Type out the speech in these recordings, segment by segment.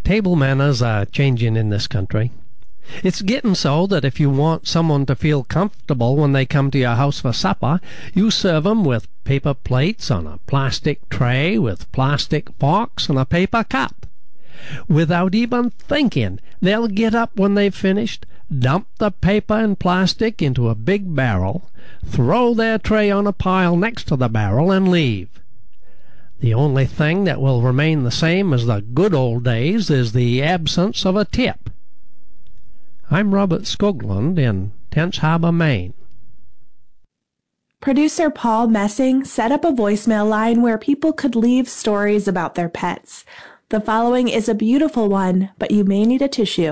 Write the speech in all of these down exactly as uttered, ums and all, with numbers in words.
Table manners are changing in this country. It's getting so that if you want someone to feel comfortable when they come to your house for supper, you serve 'em with paper plates on a plastic tray with plastic forks and a paper cup. Without even thinking, they'll get up when they've finished, dump the paper and plastic into a big barrel, throw their tray on a pile next to the barrel, and leave. The only thing that will remain the same as the good old days is the absence of a tip. I'm Robert Skoglund in Tench Harbor, Maine. Producer Paul Messing set up a voicemail line where people could leave stories about their pets. The following is a beautiful one, but you may need a tissue.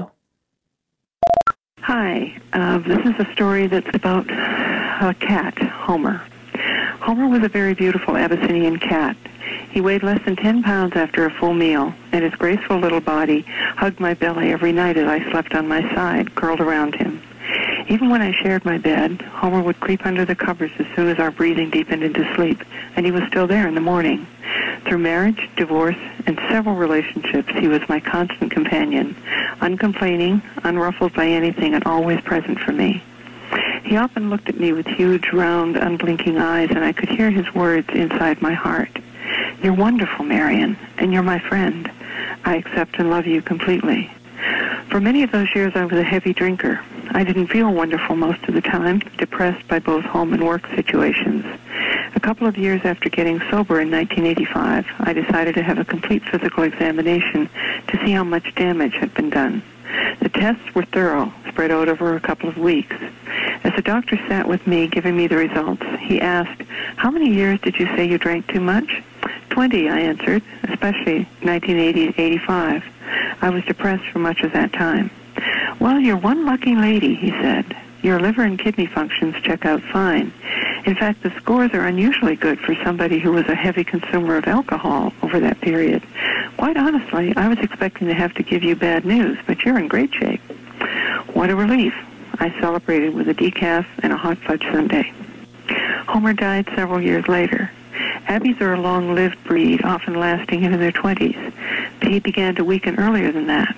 Hi, uh, this is a story that's about a cat, Homer. Homer was a very beautiful Abyssinian cat. He weighed less than ten pounds after a full meal, and his graceful little body hugged my belly every night as I slept on my side, curled around him. Even when I shared my bed, Homer would creep under the covers as soon as our breathing deepened into sleep, and he was still there in the morning. Through marriage, divorce, and several relationships, he was my constant companion, uncomplaining, unruffled by anything, and always present for me. He often looked at me with huge, round, unblinking eyes, and I could hear his words inside my heart. "You're wonderful, Marion, and you're my friend. I accept and love you completely." For many of those years, I was a heavy drinker. I didn't feel wonderful most of the time, depressed by both home and work situations. A couple of years after getting sober in nineteen eighty-five, I decided to have a complete physical examination to see how much damage had been done. The tests were thorough, spread out over a couple of weeks. As the doctor sat with me giving me the results, he asked, "How many years did you say you drank too much?" Twenty, I answered, especially nineteen eighty to eighty-five. I was depressed for much of that time. "Well, you're one lucky lady," he said. "Your liver and kidney functions check out fine. In fact, the scores are unusually good for somebody who was a heavy consumer of alcohol over that period. Quite honestly, I was expecting to have to give you bad news, but you're in great shape." What a relief. I celebrated with a decaf and a hot fudge sundae. Homer died several years later. Abbies are a long-lived breed, often lasting into their twenties, but he began to weaken earlier than that.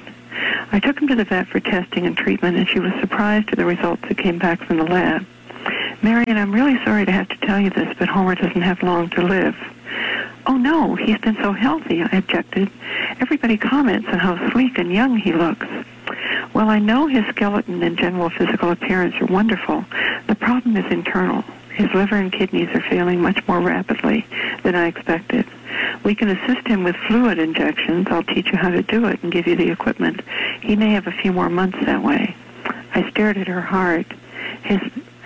I took him to the vet for testing and treatment, and she was surprised at the results that came back from the lab. "Marion, I'm really sorry to have to tell you this, but Homer doesn't have long to live." "Oh, no, he's been so healthy," I objected. "Everybody comments on how sleek and young he looks." "Well, I know his skeleton and general physical appearance are wonderful. The problem is internal. His liver and kidneys are failing much more rapidly than I expected. We can assist him with fluid injections. I'll teach you how to do it and give you the equipment. He may have a few more months that way." I stared at her hard. His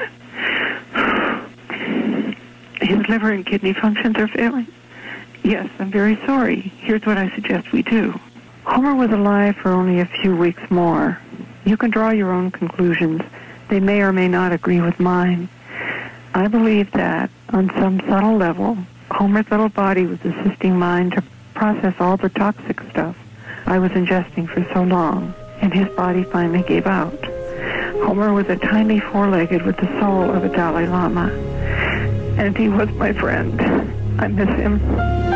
his liver and kidney functions are failing? "Yes, I'm very sorry. Here's what I suggest we do." Homer was alive for only a few weeks more. You can draw your own conclusions. They may or may not agree with mine. I believe that, on some subtle level, Homer's little body was assisting mine to process all the toxic stuff I was ingesting for so long, and his body finally gave out. Homer was a tiny four-legged with the soul of a Dalai Lama, and he was my friend. I miss him.